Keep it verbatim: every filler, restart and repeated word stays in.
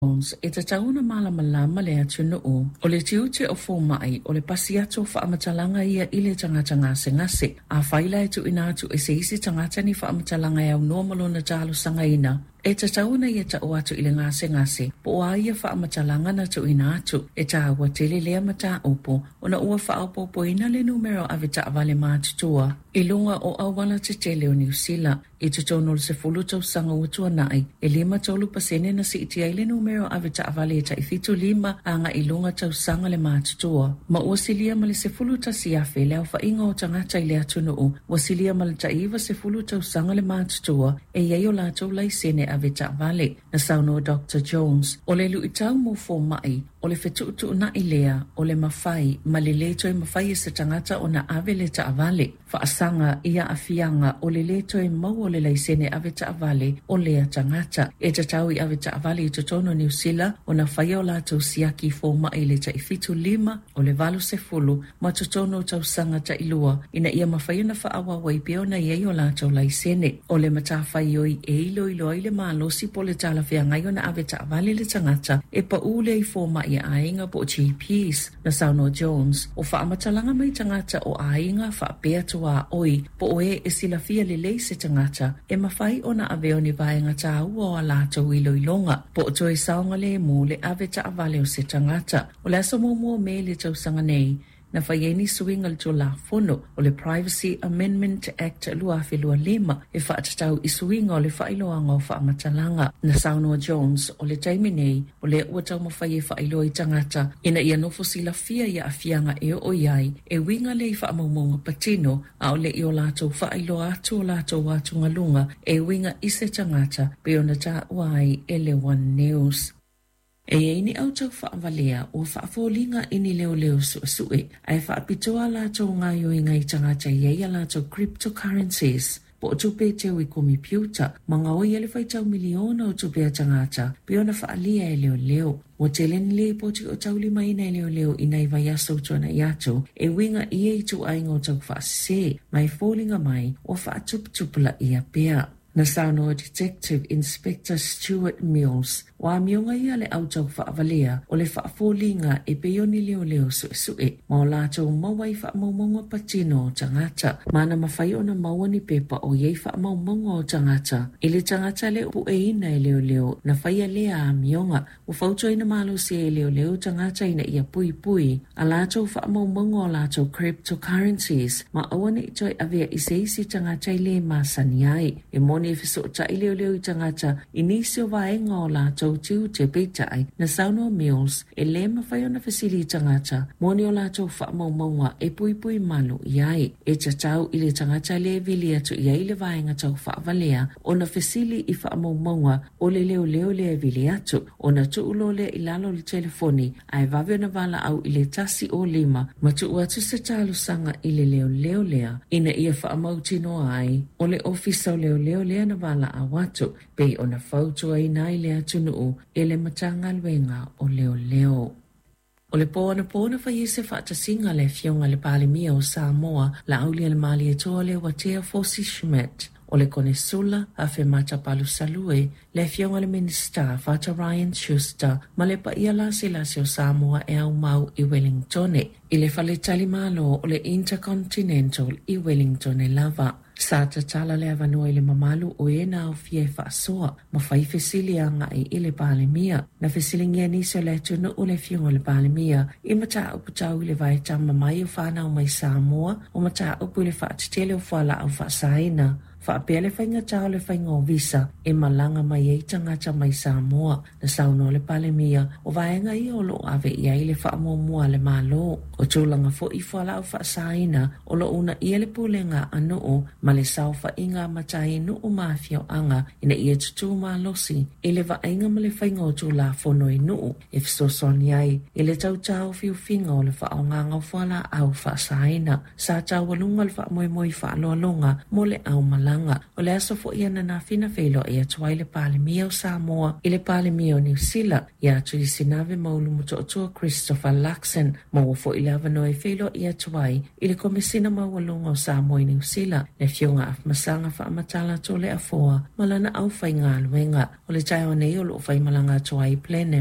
E te tauna malamalama le atu nuu, o le tiuti o fō mai o le pasi atu whaamatalanga ia i le tangata ngase ngase. A whaila e tu ina atu e se isi tangata ni whaamatalanga e au normalo na talo sangaina. E te tauna ia ta o atu i le ngase ngase, po a ia whaamatalanga na tu ina atu, e ta awa tele lea mata upo, o na ua whaapo po ina le numero ave ta avale mātutua. I lunga o awala te tele o New Zealand, i te tono le se fulu tau sanga utua nai, e lima tolu pasene na si iti ai le numero ave ta avale e ta i fitu lima anga i lunga tau sanga le mātutua. Ma ua silia ma le se fulu ta siafe leo wha inga o tangata i le atu nuu, ua silia ma le ta iwa se fulu tau sanga le mātutua, e iei o lātou lai sene ave ta avale, na sauno Doctor Jones, o le lu i tau mo fō mai, o le whetuutu na i lea, o le mawhai, ma le leto e mawhai e se tangata o na ave le ta avale, whaasanga ia a fianga o le leto e mau o le laisene ave ta avale o lea tangata, e ta tau i ave ta avale i te tono New Zealand, o na whai o lātou siaki fō mai le ta i fitu lima, o le valu se fulu, ma te tono tau sanga ta ilua, ina ia mawhai na whaawa waipeo na iei o lātou laisene, o le mata whai oi e ilo ilo i le malosi po le tala whea ngai o na ave ta avale le tangata, e pa ule i fō mai ia ainga po G Ps na Sauno Jones o whaamatalanga mai tangata o ainga whaapea tua oi po oe e sila fia le lei se tangata e mawhai o na aveo ni vaenga ta ua o a lātou ilo ilonga po o toi saonga le mu le ave ta avale o se tangata o le asa mōmua me le tausanga nei na whaieni suinga le tō la fono o le Privacy Amendment Act lua awhi lua lima e whaatatau i suinga o le whailoanga o whaamatalanga na Sauno Jones o le taimi nei o le ua tau mawhai e whailo i tangata ina ia nofo sila fia ia awhianga e o iai e winga le i whaamaumonga patino a o le i o lātou whailo atu o lātou atu ngalunga e winga i se tangata pe o na tā uai e le One News. E eini au tau whaavalea o whaafolinga ini leo leo su sue ai whaapitoa lātou ngaio i ngai tangata iei a lātou cryptocurrencies. Po o tupe teo i kompiuta, mga o iele whai tau miliona o tupe a tangata, piona whaalia e leo leo. O te len le po ti o tau lima ina e leo leo ina i vai aso tuana i ato, e winga i e tu ainga o tau whaase, mai fōlinga mai o whaatuptupula i a pea. Na Sauno Detective Inspector Stuart Mills, wa mionga ia le au tau whaavalea o le whaafōlinga e peoni leo leo sue sue, ma o lātou mawai whaamaumonga patino o tangata, mana mawhai o na mawani pepa o iei whaamaumonga o tangata, e le tangata le upu e ina e leo leo na whaia lea a mionga, o whauto ina malo si e leo leo tangata ina ia pui pui, a lātou whaamaumonga o lātou cryptocurrencies, ma awane i toi avea i se isi tangata i le masani ai, e moni e fiso ta i leo leo i tangata, inisio vaenga o lātou tiu te peitai na Sauno Mills e le mawhai o na fasili tangata, moni o lātou whaamaumonga e pui pui malu iai, e ta tau i le tangata le vili atu iai le vaenga tau whaavalea o na fasili i whaamaumonga o le leo leo le vili atu, o na tuulo le i lalo le telefoni, ai vavio na vala au i le tasi o lima, ma tu atu se talo sanga i le leo leo lea, ina ia whaamautino ai, o le ofisa o leo leo lea na vala a watu, pe o na fautua i nai le atu nuu, e le matanga luenga o leo leo. O le pōna pōna whai se whaatasinga le fionga le palimia o Samoa, la aulia le mali e toa le watea Fosi Schmidt. O le kone sula a fe mata palu salue, le fionga le minister Fata Ryan Schuster, ma le pa ia la se la se o Samoa e au mau i Wellingtone, i le fale talimalo o le Intercontinental i Wellingtone lava. Sa ta tala le avanua i le mamalu o e na o fie whaasoa, ma whai fesili anga i i le palemia. Na fesili ngia nisi o le tunu o le fionga le palemia, i mata upu tau i le vai tama mai o whanau mai Samoa, o mata upu i le whaatitele o whala au whaasaina. Whaapea le whainga tau le whainga o visa, e malanga mai e tangata mai Samoa, na sauno le palemia, o vaenga i o lo ave i ai le whaamomua le malo. O tūlanga fo i whala au whaasaina, o lo una i le pulenga anu o, ma le sau whainga matai nu o mafia o anga, ina i e tutu malosi, e le vaenga ma le whainga o tūla fono i nu, e fisosoni ai, e le tau tau fiu finga o le whaonganga o whala au whaasaina, sa tau walunga le whaamoe moi whaaloalonga, mo le au malanga. faamalanga o le aso fo ia na fina felo ia tuai le pale mio Samoa i le pale mio New Zealand ia tu i sinave maulu muto otua Christopher Luxon mo fo i lava no e felo ia tuai i le komisina mawalunga o Samoa i New Zealand le fionga af masanga fa amatala to le afoa malana au fai ngā luenga o le tai o nei o lo fai malanga tuai plene